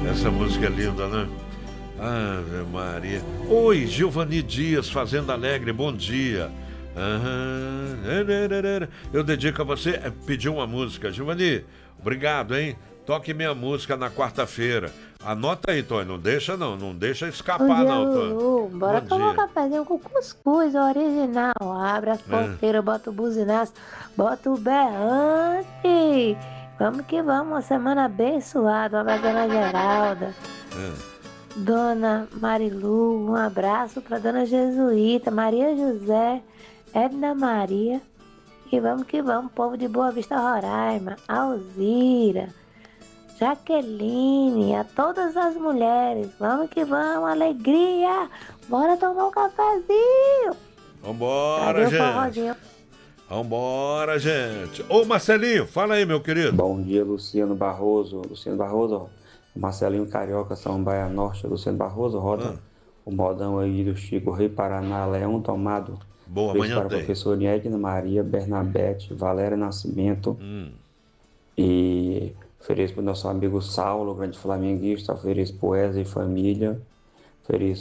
Essa música é linda, né? Ave Maria. Oi, Gilvani Dias, Fazenda Alegre, bom dia. Eu dedico a você. Pediu uma música. Gilvani, obrigado, hein? Toque minha música na quarta-feira. Anota aí, Tony. Não deixa Bom escapar, dia, não, Tony. Lulu. Bora Bom tomar um dia. cafezinho com cuscuz original. Abre as porteiras, bota o buzinaço, bota o berrante. Vamos que vamos, uma semana abençoada. Um abraço, Dona Geralda, Dona Marilu, um abraço para Dona Jesuíta, Maria José, Edna Maria. E vamos que vamos, povo de Boa Vista, Roraima, Alzira, Jaqueline, a todas as mulheres. Vamos que vamos, alegria! Bora tomar um cafezinho! Vambora, Cadê o gente. forrozinho? Vambora, gente. Ô, Marcelinho, fala aí, meu querido. Bom dia, Luciano Barroso. Luciano Barroso, Marcelinho Carioca, São Baia Norte. Luciano Barroso, roda o modão aí do Chico Rei Paraná, Leão Tomado. Boa, Beijo amanhã para a tem. professora Edna Maria, Bernabete, Valéria Nascimento. E ofereço para o nosso amigo Saulo, grande flamenguista. Ofereço para o Wesley e família. Ofereço